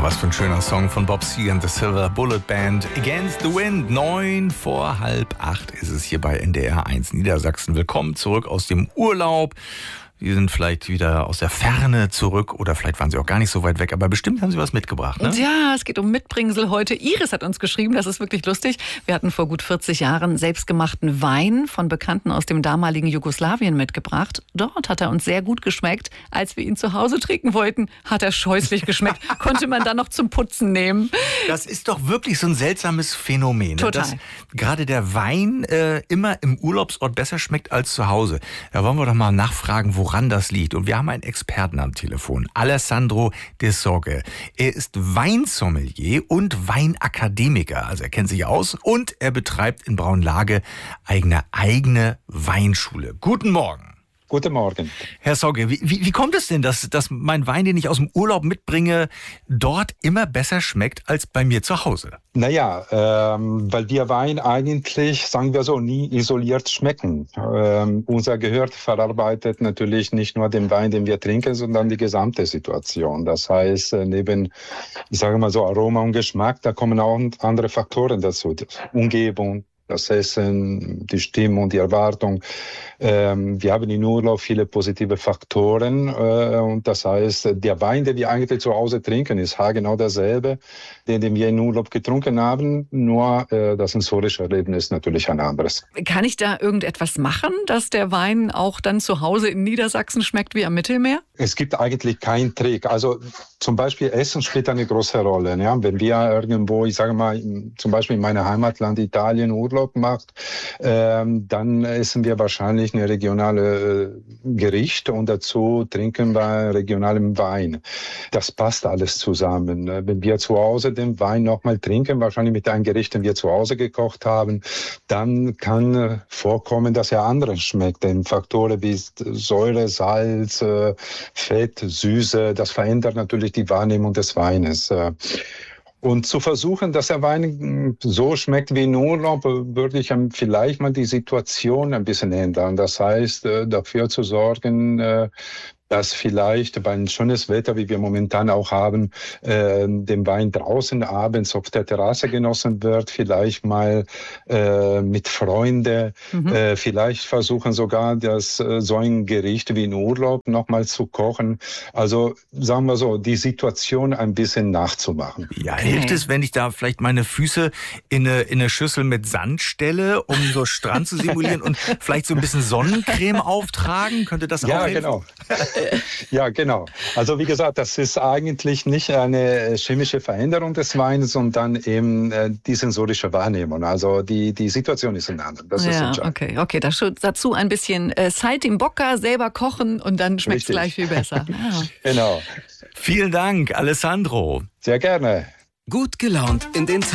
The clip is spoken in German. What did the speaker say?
was für ein schöner Song von Bob Seger and the Silver Bullet Band. Against the Wind, 7:45 ist es hier bei NDR 1 Niedersachsen. Willkommen zurück aus dem Urlaub. Sie sind vielleicht wieder aus der Ferne zurück oder vielleicht waren Sie auch gar nicht so weit weg, aber bestimmt haben Sie was mitgebracht, ne? Ja, es geht um Mitbringsel heute. Iris hat uns geschrieben, das ist wirklich lustig. Wir hatten vor gut 40 Jahren selbstgemachten Wein von Bekannten aus dem damaligen Jugoslawien mitgebracht. Dort hat er uns sehr gut geschmeckt. Als wir ihn zu Hause trinken wollten, hat er scheußlich geschmeckt. Konnte man dann noch zum Putzen nehmen. Das ist doch wirklich so ein seltsames Phänomen. Total. Dass gerade der Wein immer im Urlaubsort besser schmeckt als zu Hause. Da wollen wir doch mal nachfragen, woran das liegt. Und wir haben einen Experten am Telefon, Alessandro De Sogge. Er ist Weinsommelier und Weinakademiker. Also er kennt sich aus und er betreibt in Braunlage eine eigene Weinschule. Guten Morgen. Guten Morgen. Herr Sogge, wie kommt es denn, dass mein Wein, den ich aus dem Urlaub mitbringe, dort immer besser schmeckt als bei mir zu Hause? Naja, weil wir Wein eigentlich, sagen wir so, nie isoliert schmecken. Unser Gehör verarbeitet natürlich nicht nur den Wein, den wir trinken, sondern die gesamte Situation. Das heißt, neben, ich sage mal so, Aroma und Geschmack, da kommen auch andere Faktoren dazu. Die Umgebung, das Essen, die Stimmung, die Erwartung. Wir haben in Urlaub viele positive Faktoren. Und das heißt, der Wein, den wir eigentlich zu Hause trinken, ist haargenau derselbe, den wir in Urlaub getrunken haben. Nur das sensorische Erlebnis ist natürlich ein anderes. Kann ich da irgendetwas machen, dass der Wein auch dann zu Hause in Niedersachsen schmeckt wie am Mittelmeer? Es gibt eigentlich keinen Trick. Also zum Beispiel Essen spielt eine große Rolle. Ja? Wenn wir irgendwo, ich sage mal, zum Beispiel in meinem Heimatland Italien Urlaub macht, dann essen wir wahrscheinlich eine regionale Gericht und dazu trinken wir regionalen Wein. Das passt alles zusammen. Wenn wir zu Hause den Wein nochmal trinken, wahrscheinlich mit einem Gericht, den wir zu Hause gekocht haben, dann kann vorkommen, dass er anders schmeckt. Denn Faktoren wie Säure, Salz, Fett, Süße, das verändert natürlich die Wahrnehmung des Weines. Und zu versuchen, dass der Wein so schmeckt wie in Urlaub, würde ich vielleicht mal die Situation ein bisschen ändern. Das heißt, dafür zu sorgen, dass vielleicht bei einem schönes Wetter, wie wir momentan auch haben, den Wein draußen abends auf der Terrasse genossen wird, vielleicht mal mit Freunden, vielleicht versuchen sogar, so ein Gericht wie in Urlaub nochmal zu kochen. Also sagen wir so, die Situation ein bisschen nachzumachen. Ja, hilft es, wenn ich da vielleicht meine Füße in eine Schüssel mit Sand stelle, um so Strand zu simulieren und vielleicht so ein bisschen Sonnencreme auftragen? Könnte das auch helfen? Genau. Ja, genau. Also wie gesagt, das ist eigentlich nicht eine chemische Veränderung des Weines, sondern eben die sensorische Wahrnehmung. Also die Situation ist eine andere. Das ist entscheidend. Okay. Dazu ein bisschen Saltimbocca selber kochen und dann schmeckt es gleich viel besser. Ja. Genau. Vielen Dank, Alessandro. Sehr gerne. Gut gelaunt in den Tag